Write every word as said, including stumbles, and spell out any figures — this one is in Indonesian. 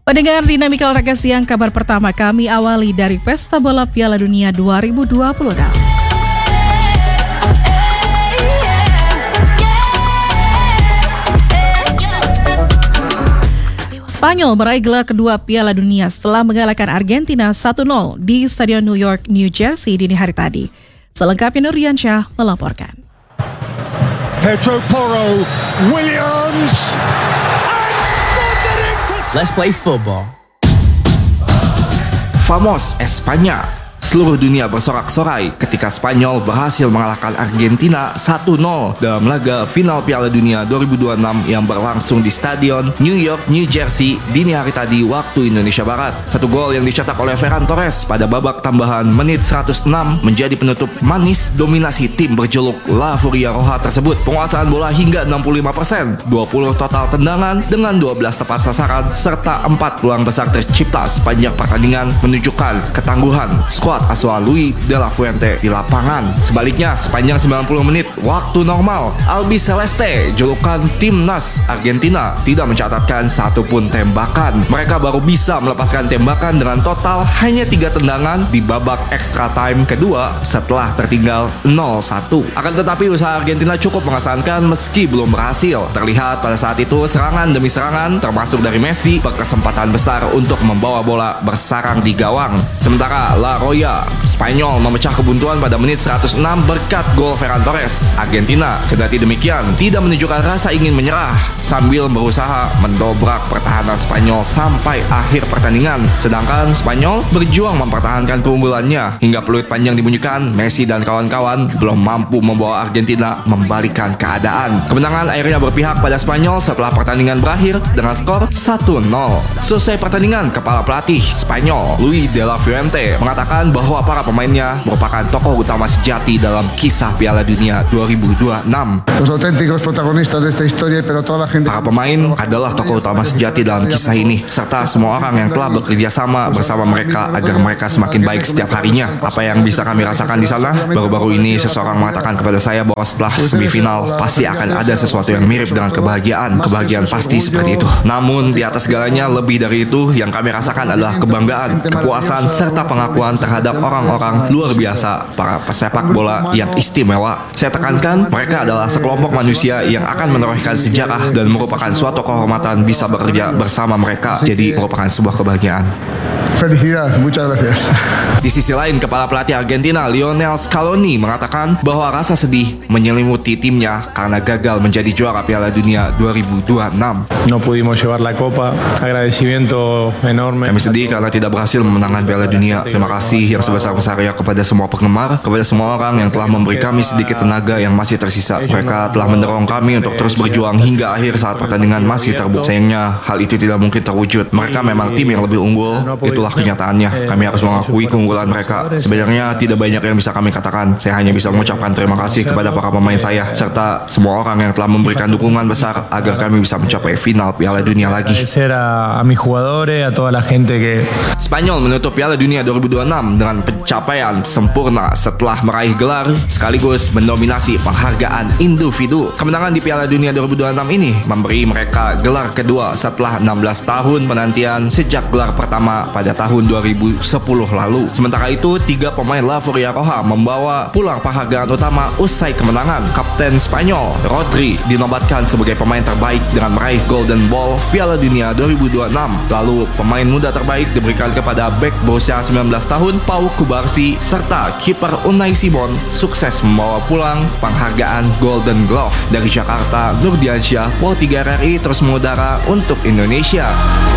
Pendengar Dinamika Olahraga Siang, kabar pertama kami awali dari Pesta Bola Piala Dunia dua ribu dua puluh enam. Spanyol meraih gelar kedua Piala Dunia setelah mengalahkan Argentina satu nol di Stadion New York, New Jersey dini hari tadi. Selengkapnya Nurdiansyah melaporkan. Pedro Porro, Williams, Let's play football. Vamos Espanya. Seluruh dunia bersorak-sorai ketika Spanyol berhasil mengalahkan Argentina satu nol dalam laga final Piala Dunia dua ribu dua puluh enam yang berlangsung di Stadion New York, New Jersey dini hari tadi waktu Indonesia Barat. Satu gol yang dicetak oleh Ferran Torres pada babak tambahan menit seratus enam menjadi penutup manis dominasi tim berjuluk La Furia Roja tersebut. Penguasaan bola hingga enam puluh lima persen, dua puluh total tendangan dengan dua belas tepat sasaran serta empat peluang besar tercipta sepanjang pertandingan menunjukkan ketangguhan skuad asuhan Luis de la Fuente di lapangan. Sebaliknya, sepanjang sembilan puluh menit waktu normal, Albi Celeste, julukan timnas Argentina, tidak mencatatkan satupun tembakan. Mereka baru bisa melepaskan tembakan dengan total hanya tiga tendangan di babak extra time kedua setelah tertinggal nol satu. Akan tetapi usaha Argentina cukup mengesankan meski belum berhasil. Terlihat pada saat itu serangan demi serangan termasuk dari Messi berkesempatan besar untuk membawa bola bersarang di gawang. Sementara La Roya Spanyol memecah kebuntuan pada menit seratus enam berkat gol Ferran Torres. Argentina kendati demikian tidak menunjukkan rasa ingin menyerah sambil berusaha mendobrak pertahanan Spanyol sampai akhir pertandingan. Sedangkan Spanyol berjuang mempertahankan keunggulannya hingga peluit panjang dibunyikan. Messi dan kawan-kawan belum mampu membawa Argentina membalikkan keadaan. Kemenangan akhirnya berpihak pada Spanyol setelah pertandingan berakhir dengan skor satu nol. Selesai pertandingan, kepala pelatih Spanyol Luis de la Fuente mengatakan bahwa para pemainnya merupakan tokoh utama sejati dalam kisah Piala Dunia dua ribu dua puluh enam. los auténticos protagonistas de esta historia, pero toda la gente. Para pemain adalah tokoh utama sejati dalam kisah ini, serta semua orang yang telah bekerja sama bersama mereka agar mereka semakin baik setiap harinya. Apa yang bisa kami rasakan di sana? Baru-baru ini seseorang mengatakan kepada saya bahwa setelah semifinal pasti akan ada sesuatu yang mirip dengan kebahagiaan. Kebahagiaan pasti seperti itu. Namun di atas segalanya, lebih dari itu yang kami rasakan adalah kebanggaan, kepuasan, serta pengakuan terhadap orang-orang luar biasa, para pesepak bola yang istimewa. Saya tekankan, mereka adalah sekelompok manusia yang akan menorehkan sejarah dan merupakan suatu kehormatan bisa bekerja bersama mereka. Jadi merupakan sebuah kebahagiaan. Felicidades, muchas gracias. Di sisi lain, kepala pelatih Argentina Lionel Scaloni mengatakan bahwa rasa sedih menyelimuti timnya karena gagal menjadi juara Piala Dunia dua ribu dua puluh enam. No pudimos llevar la copa. Agradecimiento enorme. Kami sedih karena tidak berhasil memenangkan Piala Dunia. Terima kasih yang sebesar-besarnya kepada semua penggemar, kepada semua orang yang telah memberi kami sedikit tenaga yang masih tersisa. Mereka telah mendorong kami untuk terus berjuang hingga akhir saat pertandingan masih terbukti. Sayangnya hal itu tidak mungkin terwujud. Mereka memang tim yang lebih unggul. Itulah kenyataannya. Kami harus mengakui keunggulan mereka. Sebenarnya tidak banyak yang bisa kami katakan. Saya hanya bisa mengucapkan terima kasih kepada para pemain saya serta semua orang yang telah memberikan dukungan besar agar kami bisa mencapai final Piala Dunia lagi. Spanyol menutup Piala Dunia dua ribu dua puluh enam dengan pencapaian sempurna setelah meraih gelar sekaligus mendominasi penghargaan individu. Kemenangan di Piala Dunia dua ribu dua puluh enam ini memberi mereka gelar kedua setelah enam belas tahun penantian sejak gelar pertama pada tahun dua ribu sepuluh lalu. Sementara itu, tiga pemain La Furia Roja membawa pulang penghargaan utama usai kemenangan. Kapten Spanyol Rodri dinobatkan sebagai pemain terbaik dengan meraih Golden Ball Piala Dunia dua ribu dua puluh enam. Lalu pemain muda terbaik diberikan kepada bek berusia sembilan belas tahun Pau Kubarsi serta kiper Unai Simon sukses membawa pulang penghargaan Golden Glove. Dari Jakarta, Nurdiansyah, Pro tiga R R I terus mengudara untuk Indonesia.